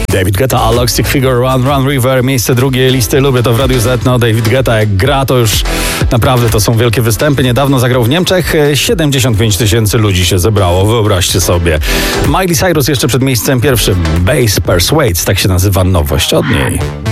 David Guetta, Alok, Stick Figure, Run River, miejsce drugie listy. Lubię to w Radiu Z. No, David Guetta jak gra, to już naprawdę to są wielkie występy. Niedawno zagrał w Niemczech, 75 000 ludzi się zebrało, wyobraźcie sobie. Miley Cyrus jeszcze przed miejscem pierwszym. Bass Persuades, tak się nazywa nowość od niej.